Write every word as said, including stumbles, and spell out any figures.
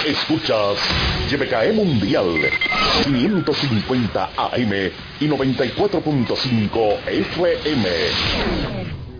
Escuchas Y B K E Mundial quinientos cincuenta A M y noventa y cuatro punto cinco F M.